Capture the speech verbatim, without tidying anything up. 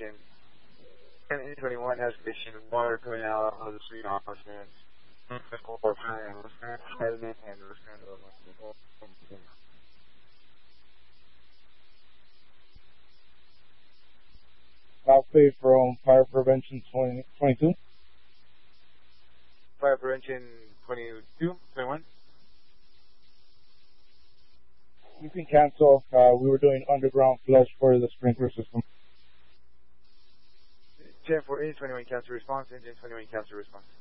engine. Engine twenty-one has condition water coming out of the three oxygen. Or panels, element and Alpha from Fire Prevention twenty, twenty-two. Fire Prevention twenty-two, twenty-one. You can cancel. Uh, we were doing underground flush for the sprinkler system. ten for engine twenty-one cancel response, engine twenty-one cancel response.